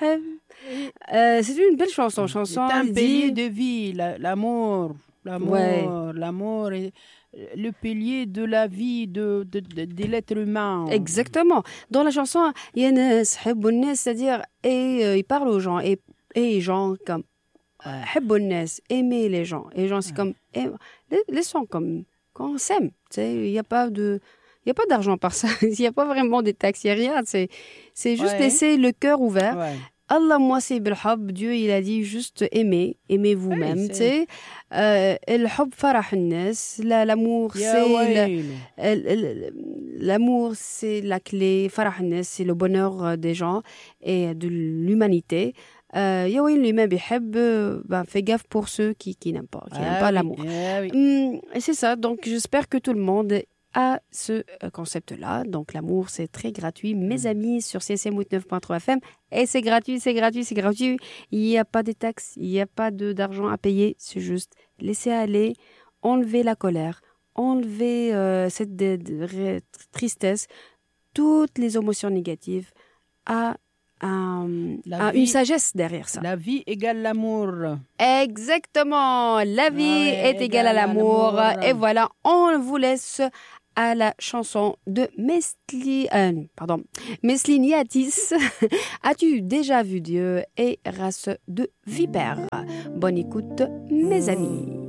نحب. C'est une belle chanson. C'est un pilier dit... de vie, l'amour. L'amour est le pilier de la vie de l'être humain. Exactement. Dans la chanson, يا ناس حبوا الناس, c'est-à-dire, il parle aux gens, et les gens comme حبوا الناس, aimer les gens. Et les gens, c'est comme, les sons comme, quand on s'aime, tu sais, il n'y a pas d'argent par ça, il n'y a pas vraiment des taxes, il n'y a rien, c'est juste laisser le cœur ouvert. Ouais. Allah مواسي بالحب, Dieu il a dit juste aimez vous-même, tu sais. الحب فرح الناس, l'amour l'amour c'est la clé, فرح الناس c'est le bonheur des gens et de l'humanité. يا ويل اللي ما بيحب, fais gaffe pour ceux qui n'aiment pas l'amour. Et c'est ça, donc j'espère que tout le monde à ce concept-là. Donc, l'amour, c'est très gratuit. Mes amis, sur CSM 89.3 FM. Et c'est gratuit. Il n'y a pas de taxes, il n'y a pas d'argent à payer. C'est juste laisser aller, enlever la colère, enlever cette tristesse, toutes les émotions négatives à une sagesse derrière ça. La vie égale l'amour. Exactement. La vie est égale à l'amour. Et voilà, on vous laisse à la chanson de Mesli Niatis. As-tu déjà vu Dieu? Et race de vipère. Bonne écoute, mes amis.